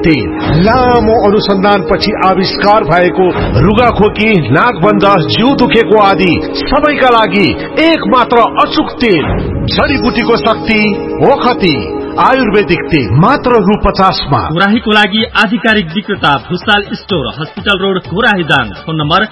तेल। लामो अनुसन्धानपछि आविष्कार भएको रुगाखोकी, नाकबन्द, जिउ दुखेको आदि सबैका लागि एक मात्र अचूक तेल। जडीबुटीको शक्ति ओखती आयुर्वेदिक तेल मात्र ₹50 मा। घोराहीको लागि आधिकारिक विक्रेता Bhusal store, hospital road, Ghorahi Dang. Phone number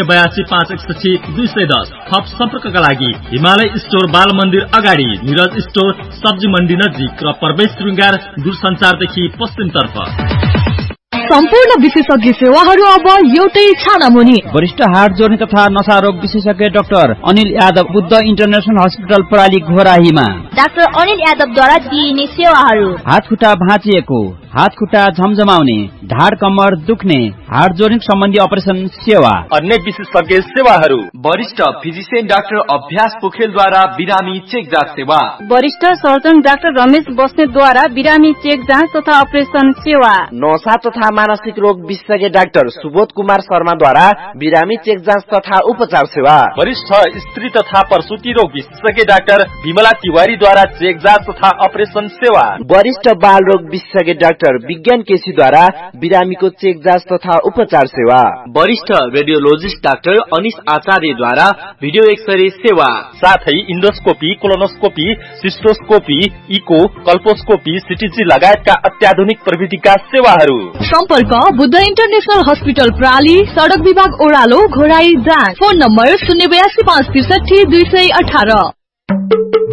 0825161 थप सम्पर्कका लागि हिमालय स्टोर, बाल मन्दिर अगाडि, निरज स्टोर, सब्जी मण्डी नजिक र प्रवेश श्रृंगार दूरसञ्चारदेखि पश्चिमतर्फ। सम्पूर्ण विशेषज्ञ सेवाहरू अब एउटै छानामुनि। वरिष्ठ हार्ट जोड्ने तथा नशा रोग विशेषज्ञ doctor Anil Yadav, Buddha international hospital प्रणाली घोराहीमा। डाक्टर अनिल यादवद्वारा दिइने सेवाहरू: हात खुट्टा भाँचिएको, हात खुट्टा झमझमाउने, ढाड कम्मर दुख्ने, हार्ट जोड्ने सम्बन्धी अपरेसन सेवा। अन्य विशेषज्ञ सेवाहरू: वरिष्ठ फिजिशियन डाक्टर अभ्यास पोखेलद्वारा बिरामी चेक जाँच सेवा। वरिष्ठ सर्जन डाक्टर रमेश बस्नेतद्वारा बिरामी चेक जाँच तथा अपरेसन सेवा। नशा तथा मानसिक रोग विशेषज्ञ डाक्टर सुबोध कुमार शर्माद्वारा बिरामी चेक जाँच तथा उपचार सेवा। वरिष्ठ स्त्री तथा प्रसूति रोग विशेषज्ञ डाक्टर विमला तिवारीद्वारा चेक जाँच तथा अपरेसन सेवा। वरिष्ठ बाल रोग विशेषज्ञ डाक्टर विज्ञान केसीद्वारा बिरामीको चेक जाँच तथा उपचार सेवा। वरिष्ठ रेडियोलोजिस्ट डाक्टर अनिश आचार्यद्वारा भिडियो एक्सरे सेवा। साथै इन्डोस्कोपी, कोलोनोस्कोपी, सिस्टोस्कोपी, इको, कल्पोस्कोपी, सिटीजी लगायतका अत्याधुनिक प्रविधिका सेवाहरू। सम्पर्क बुद्ध इन्टरनेशनल हस्पिटल प्राली, सडक विभाग ओह्रालो, घोराही दाङ। Phone number 082563218।